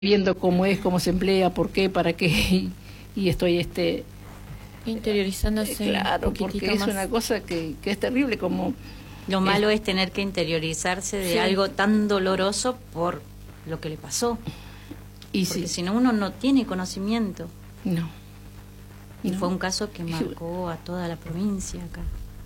viendo cómo es, cómo se emplea, por qué, para qué, y estoy interiorizándose claro, porque es una cosa que es terrible, como lo malo es tener que interiorizarse de algo tan doloroso por lo que le pasó, y porque si no uno no tiene conocimiento. Y fue un caso que marcó a toda la provincia acá.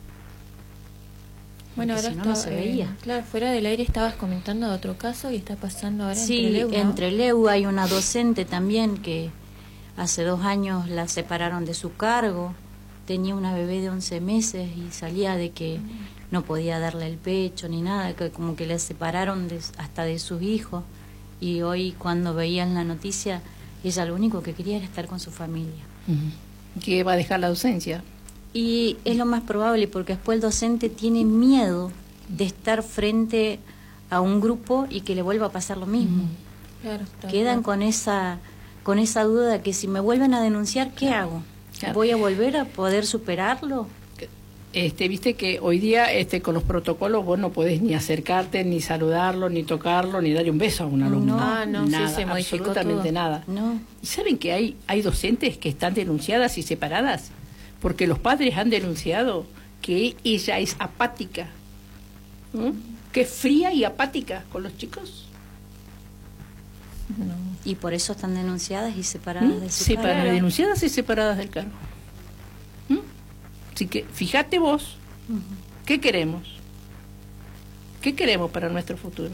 Bueno, ahora si no, no se veía. Claro, fuera del aire estabas comentando de otro caso y está pasando ahora sí, en Trelew, ¿no? en Trelew hay una docente también que hace 2 años la separaron de su cargo. Tenía una bebé de 11 meses y salía de que no podía darle el pecho ni nada, que como que la separaron hasta de sus hijos. Y hoy cuando veían la noticia, ella lo único que quería era estar con su familia. Que va a dejar la docencia. Y es lo más probable, porque después el docente tiene miedo de estar frente a un grupo y que le vuelva a pasar lo mismo. Claro, Quedan con esa duda que si me vuelven a denunciar, ¿qué hago? ¿Voy a volver a poder superarlo? Viste que hoy día con los protocolos vos no podés ni acercarte, ni saludarlo, ni tocarlo, ni darle un beso a un alumno. No, nada, sí, se modificó absolutamente todo. Nada. No. ¿Y saben que hay docentes que están denunciadas y separadas? Porque los padres han denunciado que ella es apática, que es fría y apática con los chicos. Y por eso están denunciadas y separadas de su cargo. Denunciadas y separadas del cargo. Así que fíjate vos, ¿qué queremos? ¿Qué queremos para nuestro futuro?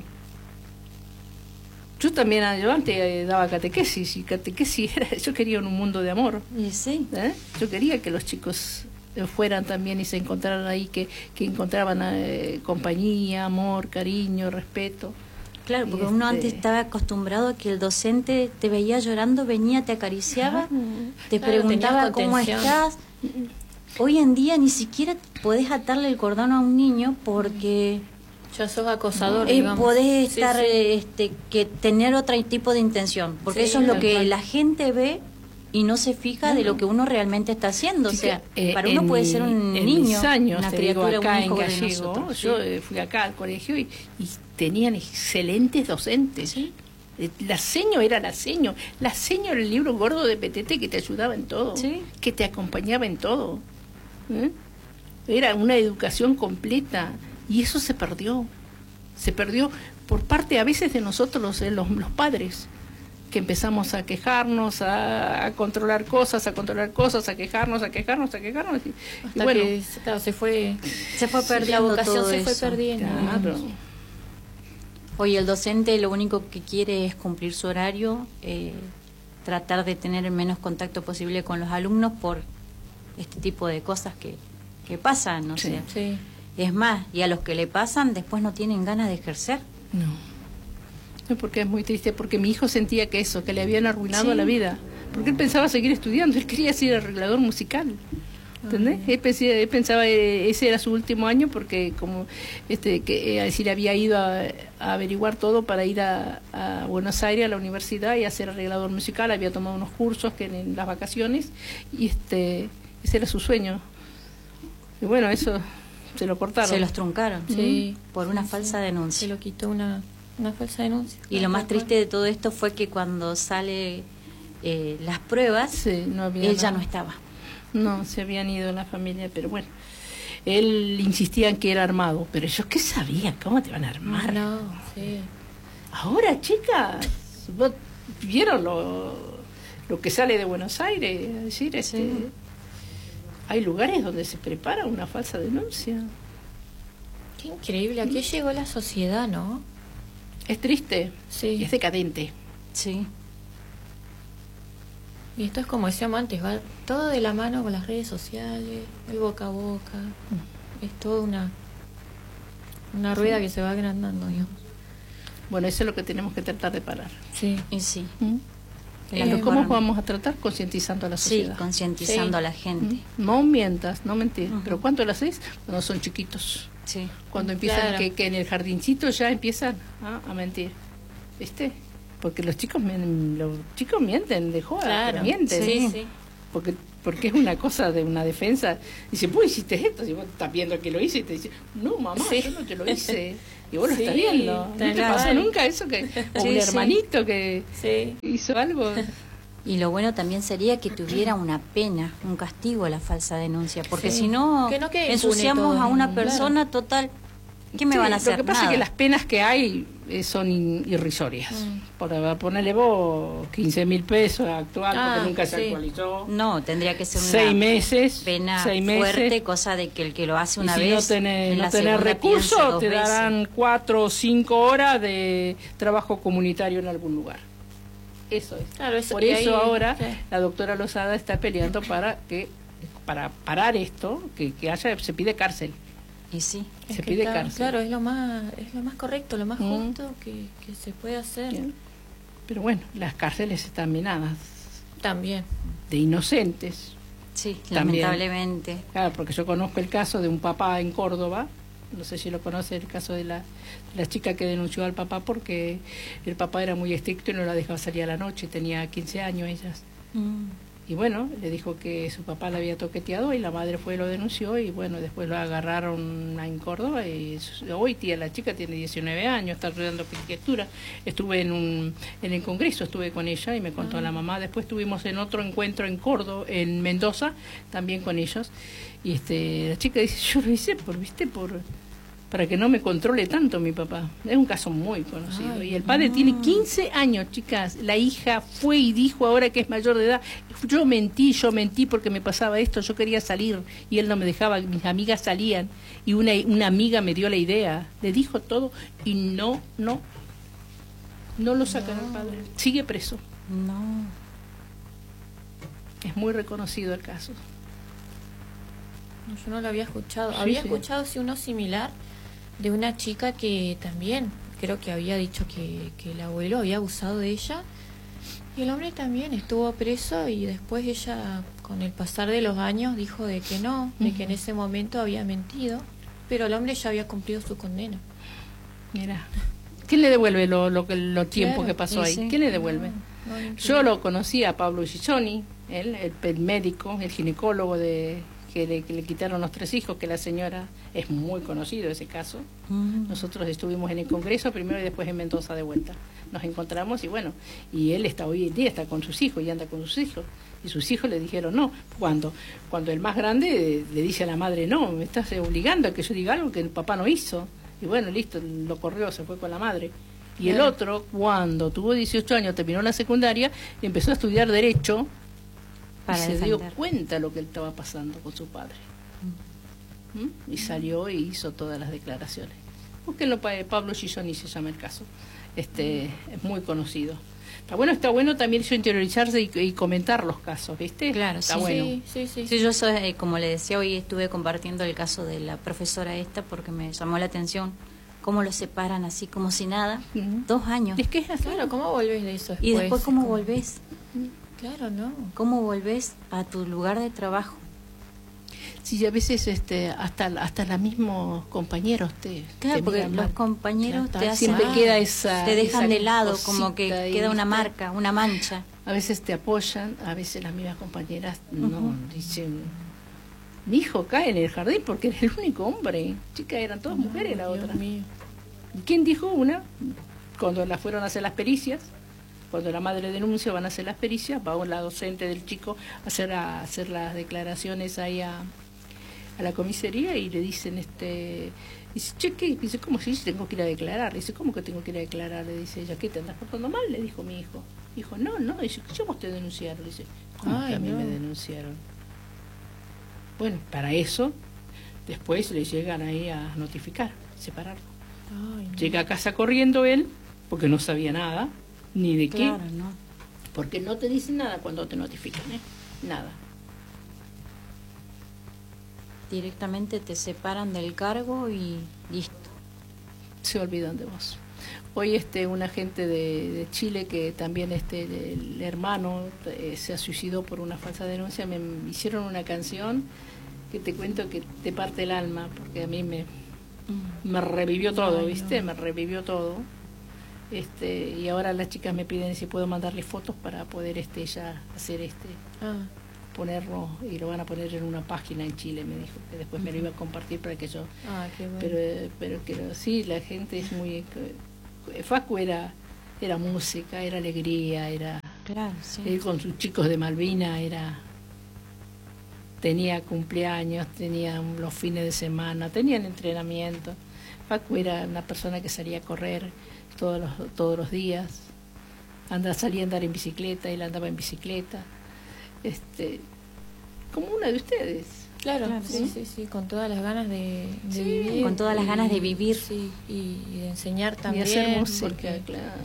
Yo también, yo antes daba catequesis, y catequesis era, yo quería un mundo de amor. Y sí. Yo quería que los chicos fueran también y se encontraran ahí, que encontraban compañía, amor, cariño, respeto. Claro, porque uno antes estaba acostumbrado a que el docente te veía llorando, venía, te acariciaba, te preguntaba cómo estás. Hoy en día ni siquiera podés atarle el cordón a un niño porque ya sos acosador, podés estar que tener otro tipo de intención, porque eso es lo que la gente ve y no se fija de lo que uno realmente está haciendo. O sea, para uno puede ser un niño, mis años, una criatura, acá un hijo en de Gallego, nosotros. yo fui acá al colegio y tenían excelentes docentes. La seño era la seño era el libro gordo de Petete que te ayudaba en todo, que te acompañaba en todo. Era una educación completa y eso se perdió por parte a veces de nosotros los padres, que empezamos a quejarnos, a controlar cosas, a quejarnos y bueno, que se fue perdiendo, la vocación todo se fue eso. perdiendo. Claro. Hoy el docente lo único que quiere es cumplir su horario, tratar de tener el menos contacto posible con los alumnos por este tipo de cosas que pasan, no sé. Sí. Es más, y a los que le pasan después no tienen ganas de ejercer. No, porque es muy triste, porque mi hijo sentía que le habían arruinado la vida, porque él pensaba seguir estudiando, él quería ser arreglador musical. ¿Entendés? Él pensaba ese era su último año, porque como decir, había ido a averiguar todo para ir a Buenos Aires a la universidad y a ser arreglador musical, había tomado unos cursos que en las vacaciones y ese era su sueño. Y bueno, eso se lo cortaron. Se los truncaron, por una falsa denuncia. Se lo quitó una falsa denuncia. Y lo más triste de todo esto fue que cuando sale las pruebas, él ya no estaba. No, se habían ido la familia, pero bueno, él insistía en que era armado, pero ellos ¿qué sabían? ¿Cómo te van a armar? No, sí. Ahora, chicas, ¿vos vieron lo que sale de Buenos Aires? Es decir, hay lugares donde se prepara una falsa denuncia. Qué increíble, ¿a qué llegó la sociedad, no? Es triste, es decadente. Sí. Y esto es como decíamos antes, va todo de la mano con las redes sociales, el boca a boca. Es toda una rueda que se va agrandando, digamos. Bueno, eso es lo que tenemos que tratar de parar. Sí. Y sí. Pero ¿cómo vamos a tratar? Concientizando a la sociedad. Sí, concientizando a la gente. No mientas, no mentir. ¿Pero cuánto lo haces? Cuando son chiquitos. Sí. Cuando empiezan, que en el jardincito ya empiezan a mentir. ¿Viste? Porque los chicos mienten de joda, pero mienten. Sí. Porque es una cosa de una defensa. Dice, vos hiciste esto, si vos estás viendo que lo hice, y te dice, no mamá, yo no te lo hice. Y vos lo estás viendo. ¿No te pasó nunca eso? O un hermanito que hizo algo. Y lo bueno también sería que tuviera una pena, un castigo a la falsa denuncia, porque si no, ensuciamos a una persona total. ¿Qué me van a hacer? Lo que pasa es que las penas que hay son irrisorias. Por ponerle vos 15.000 pesos actual, porque nunca se actualizó. No, tendría que ser una 6 meses, pena 6 meses. Fuerte, cosa de que el que lo hace una si vez. Si no tenés recursos, te darán 4 o 5 horas de trabajo comunitario en algún lugar. Eso es. Claro, por eso ahora la doctora Lozada está peleando para parar esto, que se pide cárcel. Y sí, se pide cárcel. Claro, es lo más correcto, lo más justo que se puede hacer. Bien. Pero bueno, las cárceles están minadas. También. De inocentes. Sí, también. Lamentablemente. Claro, porque yo conozco el caso de un papá en Córdoba, no sé si lo conoce, el caso de la chica que denunció al papá porque el papá era muy estricto y no la dejaba salir a la noche, tenía 15 años ellas. Y bueno, le dijo que su papá la había toqueteado y la madre fue y lo denunció y bueno, después lo agarraron en Córdoba y hoy la chica tiene 19 años, está estudiando arquitectura. Estuve en el congreso, estuve con ella y me contó la mamá. Después estuvimos en otro encuentro en Córdoba, en Mendoza, también con ellos. Y la chica dice, yo lo hice para que no me controle tanto mi papá. Es un caso muy conocido. Y el padre tiene 15 años, chicas. La hija fue y dijo ahora que es mayor de edad, yo mentí porque me pasaba esto, yo quería salir y él no me dejaba, mis amigas salían y una amiga me dio la idea, le dijo todo y no lo sacan al padre. Sigue preso. No. Es muy reconocido el caso. Yo no lo había escuchado. Había escuchado uno similar de una chica que también creo que había dicho que el abuelo había abusado de ella y el hombre también estuvo preso y después ella con el pasar de los años dijo de que no, de que en ese momento había mentido, pero el hombre ya había cumplido su condena. Mira, ¿quién le devuelve lo tiempo que pasó ahí? ¿Quién le devuelve? Yo lo conocí a Pablo Ghisoni, el médico, el ginecólogo que le quitaron los 3 hijos, que la señora, es muy conocido ese caso. Nosotros estuvimos en el Congreso primero y después en Mendoza de vuelta. Nos encontramos y bueno, y él hoy en día está con sus hijos y anda con sus hijos. Y sus hijos le dijeron no. Cuando el más grande le dice a la madre, no, me estás obligando a que yo diga algo que el papá no hizo. Y bueno, listo, lo corrió, se fue con la madre. Y el otro, cuando tuvo 18 años, terminó la secundaria, empezó a estudiar Derecho, y se dio cuenta de lo que él estaba pasando con su padre. Y salió y hizo todas las declaraciones. Búsquenlo, Pablo Ghisoni se llama el caso. Es muy conocido. Está bueno también eso, interiorizarse y comentar los casos, ¿viste? Claro, está bueno. Sí, yo soy, como le decía, hoy estuve compartiendo el caso de la profesora esta porque me llamó la atención cómo lo separan así como si nada. 2 años. Es que es así. Claro, ¿cómo volvés de eso después? Y después, ¿cómo volvés? Claro, ¿no? ¿Cómo volvés a tu lugar de trabajo? Sí, a veces hasta los mismos compañeros claro, porque los compañeros te hacen, siempre queda esa, te dejan de lado, cosita, como que queda una marca, una mancha. A veces te apoyan, a veces las mismas compañeras no dicen, mi hijo cae en el jardín porque era el único hombre. Chicas, eran todas mujeres la otra. ¿Quién dijo una? Cuando la fueron a hacer las pericias. Cuando la madre denuncia, van a hacer las pericias, va la docente del chico a hacer las declaraciones ahí a la comisaría y le dicen, dice, che, ¿qué? Dice, ¿cómo se dice? Tengo que ir a declarar. Dice, ¿cómo que tengo que ir a declarar? Le dice ella, ¿qué? ¿Te andas portando mal? Le dijo mi hijo. Dijo, no, dice, ¿yo vos te denunciaron? Dice, ¿cómo que a mí me denunciaron? Bueno, para eso, después le llegan ahí a notificar, separarlo. Llega a casa corriendo él, porque no sabía nada. Ni de qué, no. Porque no te dicen nada cuando te notifican, nada. Directamente te separan del cargo y listo. Se olvidan de vos. Hoy un agente de Chile que también el hermano se suicidó por una falsa denuncia, me hicieron una canción que te cuento que te parte el alma, porque a mí me revivió todo, ¿viste? Me revivió todo. Y ahora las chicas me piden si puedo mandarle fotos para poder ya hacer ponerlo y lo van a poner en una página en Chile, me dijo, que después me lo iba a compartir para que yo... Qué bueno. Pero que sí, la gente es muy... Facu era música, era alegría, era... Claro, sí. Él con sus chicos de Malvina tenía cumpleaños, tenía los fines de semana, tenían entrenamiento. Facu era una persona que salía a correr todos los días, salía a andar en bicicleta, él andaba en bicicleta, como una de ustedes. Claro, sí, con todas las ganas de vivir. Con todas las ganas de vivir. Sí, y de enseñar también. Y hacer música, claro.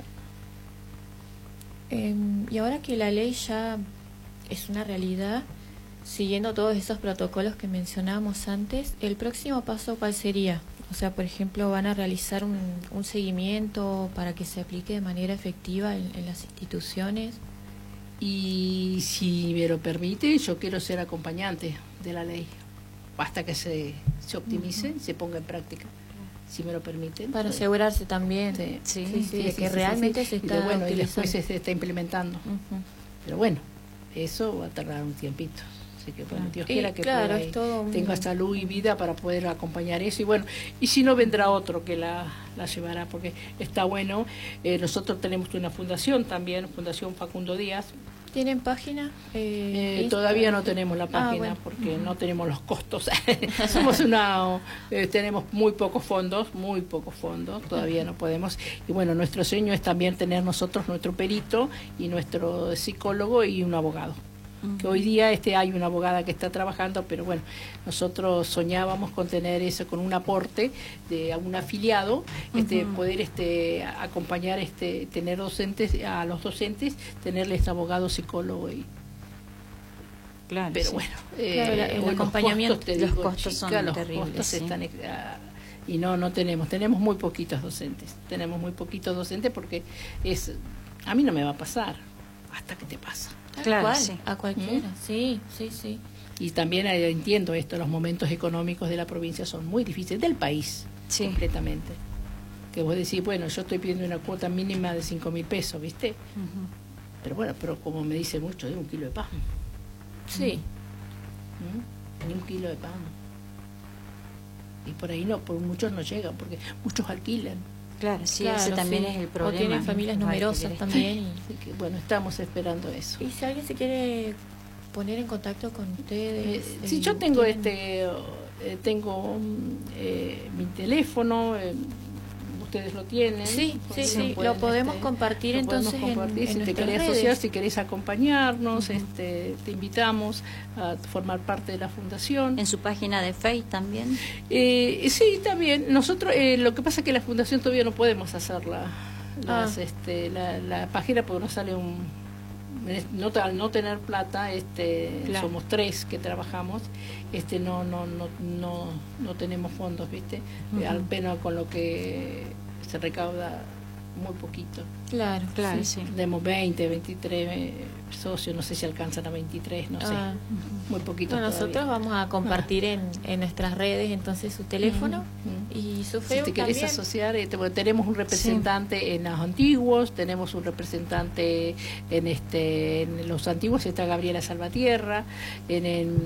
Y ahora que la ley ya es una realidad, siguiendo todos esos protocolos que mencionábamos antes, ¿el próximo paso cuál sería? O sea, por ejemplo, ¿van a realizar un seguimiento para que se aplique de manera efectiva en las instituciones? Y si me lo permite, yo quiero ser acompañante de la ley, hasta que se optimice, se ponga en práctica, si me lo permiten. Para asegurarse también de que realmente se está utilizando. Y después se está implementando. Pero bueno, eso va a tardar un tiempito. Así que bueno, Dios quiera que tenga salud y vida para poder acompañar eso. Y bueno, y si no, vendrá otro que la llevará, porque está bueno. Nosotros tenemos una fundación también, Fundación Facundo Díaz. ¿Tienen página? Todavía no tenemos la página porque no tenemos los costos. Somos tenemos muy pocos fondos, todavía no podemos. Y bueno, nuestro sueño es también tener nosotros nuestro perito y nuestro psicólogo y un abogado. Que hoy día hay una abogada que está trabajando, pero bueno, nosotros soñábamos con tener eso, con un aporte de algún afiliado, poder acompañar, tener a los docentes, tenerles abogado, psicólogo y... Claro, pero bueno, el acompañamiento, los costos son terribles. Los costos están, y no tenemos muy poquitos docentes, porque a mí no me va a pasar hasta que te pasa. Claro, a cualquiera, sí. Y también entiendo los momentos económicos de la provincia son muy difíciles, del país, completamente. Que vos decís, bueno, yo estoy pidiendo una cuota mínima de 5.000 pesos, ¿viste? Pero bueno, como me dice mucho, de 1 kilo de pan. Sí. Ni 1 kilo de pan. Y por ahí por muchos no llegan, porque muchos alquilan. Claro, ese también es el problema. O tienen familias numerosas también. Así que, bueno, estamos esperando eso. Y si alguien se quiere poner en contacto con ustedes... Sí, yo tengo tengo mi teléfono, ustedes lo tienen. Sí, lo podemos compartir entonces si te querés asociar, si querés acompañarnos, te invitamos a formar parte de la fundación. ¿En su página de Facebook también? Sí, también. Nosotros, lo que pasa es que la fundación todavía no podemos hacer la página porque nos sale al no tener plata, somos 3 que trabajamos, no tenemos fondos, ¿viste? Apenas con lo que se recauda muy poquito. Claro, sí. Tenemos 20, 23 socios, no sé si alcanzan a 23, no sé. Muy poquito. Bueno, nosotros vamos a compartir en nuestras redes entonces su teléfono y su Facebook. Si te querés asociar, tenemos un representante en los antiguos, tenemos un representante en los antiguos está Gabriela Salvatierra, en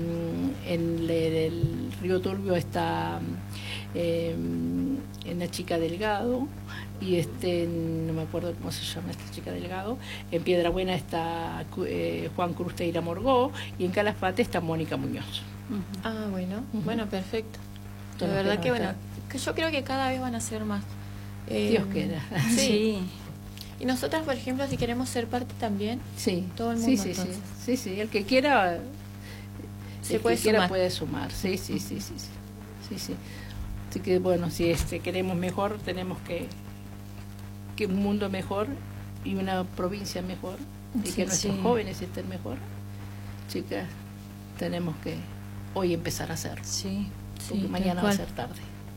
el Río Turbio está en la Chica Delgado, y no me acuerdo cómo se llama esta chica Delgado. En Piedra Buena está Juan Cruz Teira Morgó, y en Calafate está Mónica Muñoz. Bueno, perfecto. La verdad que que yo creo que cada vez van a ser más. Dios quiera. Sí. Y nosotras, por ejemplo, si queremos ser parte también, todo el mundo. Sí, el que quiera, puede sumar. Sí. Así que bueno, si queremos mejor, tenemos que un mundo mejor y una provincia mejor, y que nuestros jóvenes estén mejor. Chicas, tenemos que hoy empezar a hacer. Porque mañana va a ser tarde.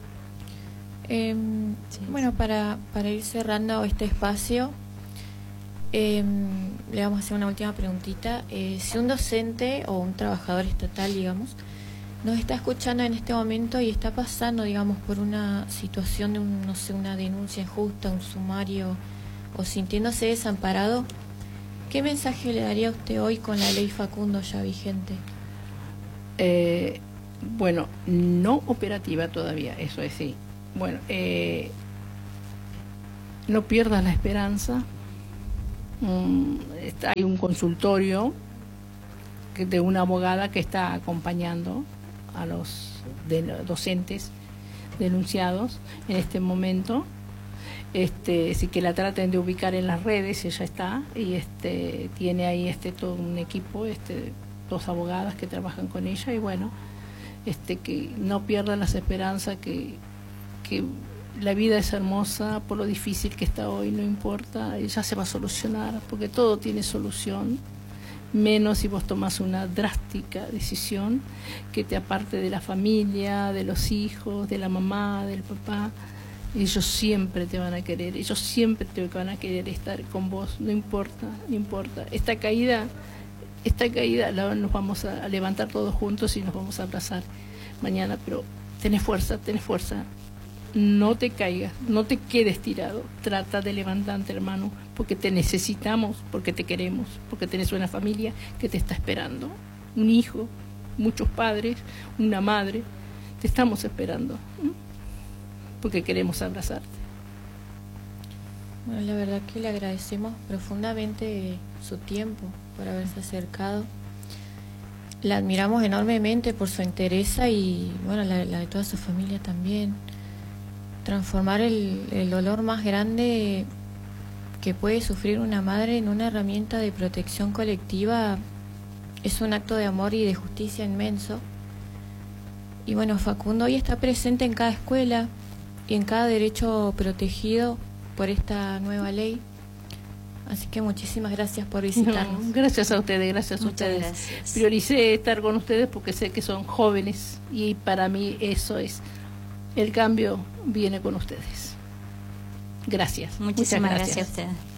Bueno, para ir cerrando este espacio, le vamos a hacer una última preguntita. Si un docente o un trabajador estatal, digamos, nos está escuchando en este momento y está pasando, digamos, por una situación de una denuncia injusta, un sumario, o sintiéndose desamparado, ¿Qué mensaje le daría a usted hoy con la ley Facundo ya vigente? Bueno, no operativa todavía, eso es sí. Bueno, no pierdas la esperanza. Hay un consultorio de una abogada que está acompañando a los docentes denunciados en este momento. Sí, que la traten de ubicar en las redes, ella está, y tiene ahí todo un equipo, 2 abogadas que trabajan con ella, y bueno, que no pierdan las esperanzas, que la vida es hermosa, por lo difícil que está hoy, no importa, ella se va a solucionar, porque todo tiene solución, menos si vos tomás una drástica decisión que te aparte de la familia, de los hijos, de la mamá, del papá. Ellos siempre te van a querer, ellos siempre te van a querer estar con vos, no importa, no importa. Esta caída nos vamos a levantar todos juntos y nos vamos a abrazar mañana, pero tenés fuerza, no te caigas, no te quedes tirado, trata de levantarte, hermano, porque te necesitamos, porque te queremos, porque tenés una familia que te está esperando, un hijo, muchos padres, una madre, te estamos esperando. Porque queremos abrazarte. Bueno, la verdad que le agradecemos profundamente su tiempo por haberse acercado. La admiramos enormemente por su entereza y bueno, la de toda su familia también. Transformar el dolor más grande que puede sufrir una madre en una herramienta de protección colectiva es un acto de amor y de justicia inmenso. Y bueno, Facundo hoy está presente en cada escuela y en cada derecho protegido por esta nueva ley. Así que muchísimas gracias por visitarnos. No, gracias a ustedes, gracias a ustedes. Gracias. Prioricé estar con ustedes porque sé que son jóvenes y para mí eso es, el cambio viene con ustedes. Gracias. Muchísimas gracias a ustedes.